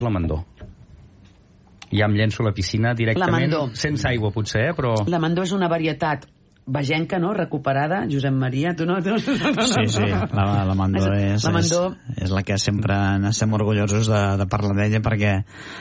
l'amandó. Ja em llenço a la piscina directament, sense aigua potser, però... L'amandó és una varietat vegenca, no? Recuperada, Josep Maria, tu no? Sí, l'amandó és la que sempre n'estem orgullosos de parlar d'ella, perquè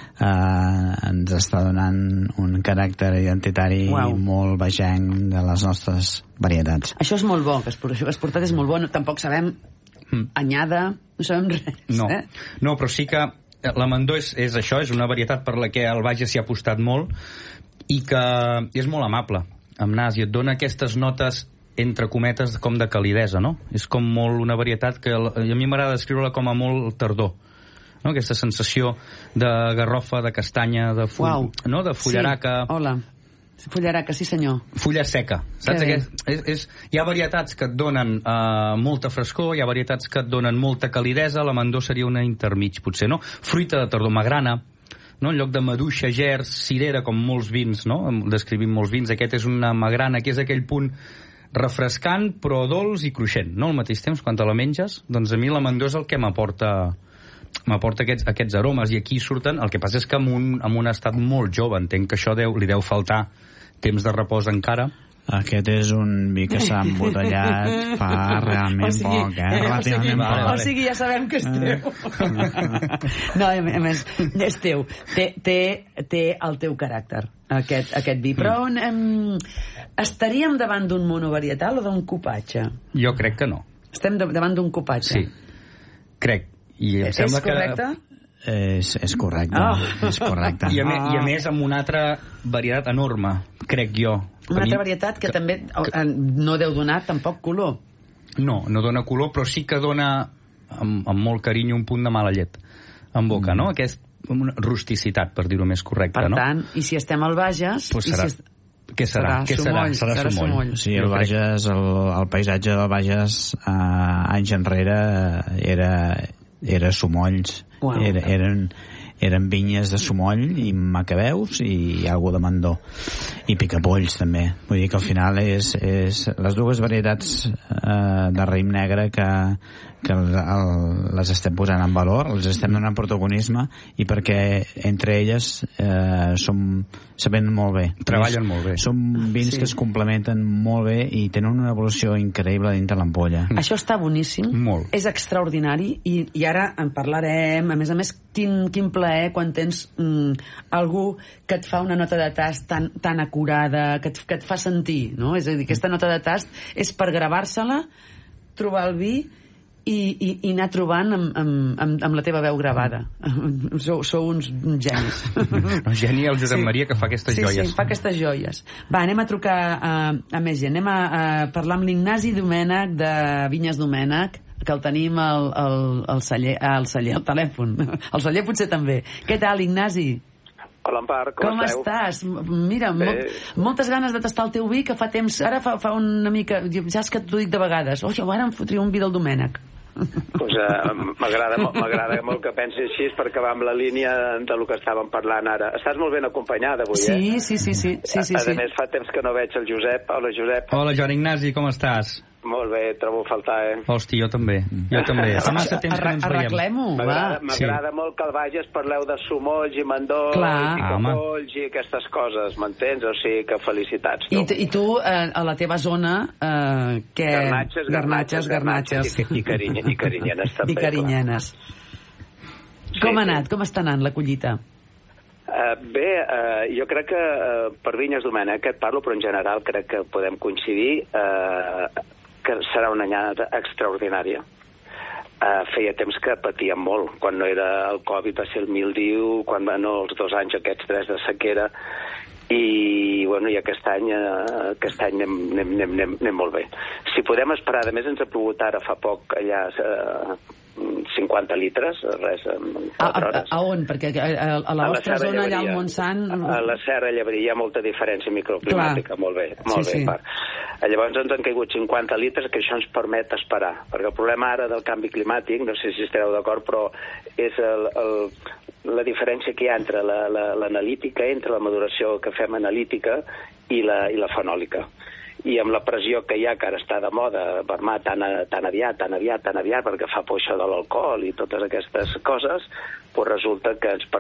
ens està donant un caràcter identitari molt vegenc de les nostres varietats. Això és molt bo, que exportat és molt bo, tampoc sabem anyada, no sabem res. No, però sí que l'amandó és això, és una varietat per la que el Bages s'hi ha apostat molt i que és molt amable amb nas i et dona aquestes notes entre cometes com de calidesa, no? És com molt una varietat que a mi m'agrada descriure-la com a molt tardor, no? Aquesta sensació de garrofa, de castanya, de fullaraca. Sí, hola. Fullaraca, sí senyor. Fulla seca, saps? Hi ha varietats que et donen molta frescor, hi ha varietats que et donen molta calidesa, l'amandó seria una intermig, potser, no? Fruita de tardor, magrana, no? En lloc de maduixa, gers, cirera, com molts vins, no? Descrivim molts vins, aquest és una magrana, que és aquell punt refrescant, però dolç i cruixent, no? Al mateix temps, quan te la menges, doncs a mi l'amandó és el que m'aporta aquests aromes, i aquí surten, el que passa és que amb un estat molt jove, entenc que això li deu faltar temps de repòs encara. Aquest és un vi que s'ha embotellat fa realment poc, relativament poc. O sigui, ja sabem que és teu. No, a més, és teu. Té el teu caràcter, aquest vi. Però estaríem davant d'un monovarietal o d'un cupatge? Jo crec que no. Estem davant d'un cupatge? Sí, crec. És correcte? És correcte. És correcte. I a més amb una altra varietat enorme, crec jo. Una altra varietat que també no deu donar tampoc color. No dona color, però sí que dona amb molt carinyo un punt de mala llet en boca, no? Una rusticitat, per dir-ho més correcte, no? Per tant, i si estem al Bages... Què serà? Serà sumoll. Sí, el Bages, el paisatge del Bages anys enrere era sumolls. Eren vinyes de sumoll i macabeus i algo de mandó i picapolls també, vull dir que al final és les dues varietats de raïm negre que les estem posant en valor, les estem donant protagonisme, i perquè entre elles se venen molt bé, treballen molt bé, són vins que es complementen molt bé i tenen una evolució increïble dintre l'ampolla. Això està boníssim, és extraordinari, i ara en parlarem. A més, quin plaer quan tens algú que et fa una nota de tast tan acurada, que et fa sentir, no? És a dir, aquesta nota de tast és per gravar-se-la, trobar el vi i anar trobant amb la teva veu gravada. Sou uns genis. Geni el Josep Maria, que fa aquestes joies. Sí, fa aquestes joies. Va, anem a trucar a més gent. Anem a parlar amb l'Ignasi Domènech de Vinyes Domènech, que el tenim al celler, al telèfon. Al celler potser també. Què tal, Ignasi? Hola, Empar, com estàs? Mira, moltes ganes de tastar el teu vi, que fa temps, ara fa una mica, ja és que t'ho dic de vegades, ara em fotria un vi del Domènech. Pues, m'agrada molt que pensis així, perquè va amb la línia del que estàvem parlant ara. Estàs molt ben acompanyada avui, Sí. A més, fa temps que no veig el Josep. Hola, Josep. Hola, Joan Ignasi, com estàs? Molt bé, trobo a faltar, Hosti, jo també. Fa massa temps que no ens veiem. Arreglem-ho, va. M'agrada molt que al Bages parleu de sumolls i mandolls i picapolls i aquestes coses, m'entens? O sigui que felicitats. I tu, a la teva zona, què? Garnatxes. I carinyenes també. I carinyenes. Com ha anat? Com està anant la collita? Bé, jo crec que per Vinyes Domènech, et parlo, però en general crec que podem coincidir que serà una anyada extraordinària. Feia temps que patíem molt. Quan no era el Covid va ser el mildiu, els 2 anys aquests 3 de sequera, i aquest any anem molt bé. Si podem esperar, a més ens ha plogut ara fa poc allà 50 litres, res, en 4 hores. A on? Perquè a la vostra zona, allà al Montsant... A la Serra Llebreria hi ha molta diferència microclimàtica, molt bé. Llavors ens han caigut 50 litres, que això ens permet esperar, perquè el problema ara del canvi climàtic, no sé si estareu d'acord, però és la diferència que hi ha entre l'analítica, entre la maduració que fem analítica i la fenòlica. i amb la pressió que hi ha, que ara està de moda vermar tan aviat, perquè fa por això de l'alcohol i totes aquestes coses, doncs resulta que ens